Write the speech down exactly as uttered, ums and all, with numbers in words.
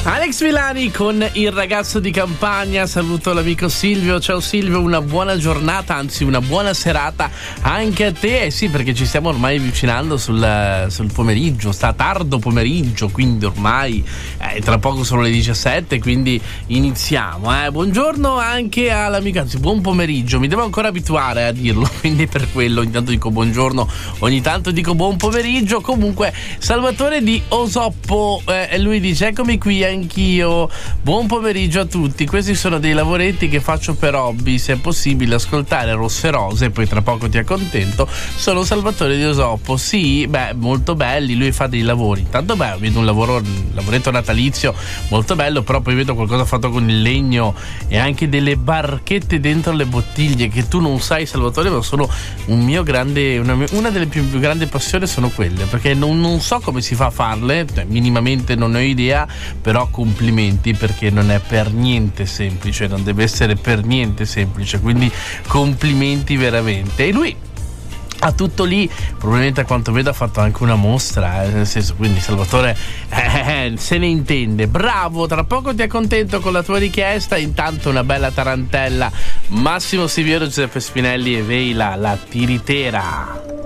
Alex Milani con Il ragazzo di campagna. Saluto l'amico Silvio. Ciao Silvio, una buona giornata, anzi una buona serata anche a te. Eh sì, perché ci stiamo ormai avvicinando sul, sul pomeriggio, sta tardo pomeriggio, quindi ormai eh, tra poco sono le diciassette, quindi iniziamo. Eh. Buongiorno anche all'amico, anzi buon pomeriggio, mi devo ancora abituare a dirlo, quindi per quello intanto dico buongiorno, ogni tanto dico buon pomeriggio. Comunque Salvatore di Osoppo, eh, lui dice eccomi qui anch'io, buon pomeriggio a tutti. Questi sono dei lavoretti che faccio per hobby, se è possibile ascoltare Rosse Rose, poi tra poco ti accontento. Sono Salvatore di Osoppo. Sì, beh, molto belli, lui fa dei lavori, intanto beh, vedo un lavoro, un lavoretto natalizio molto bello, però poi vedo qualcosa fatto con il legno e anche delle barchette dentro le bottiglie che tu non sai, Salvatore, ma sono un mio grande, una, una delle più, più grandi passioni sono quelle, perché non, non so come si fa a farle, cioè, minimamente non ho idea, però complimenti, perché non è per niente semplice, non deve essere per niente semplice, quindi complimenti veramente. E lui ha tutto lì, probabilmente a quanto vedo ha fatto anche una mostra, eh, nel senso, quindi Salvatore eh, se ne intende, bravo. Tra poco ti accontento con la tua richiesta, intanto una bella tarantella, Massimo Siviero, Giuseppe Spinelli e Veila, la tiritera.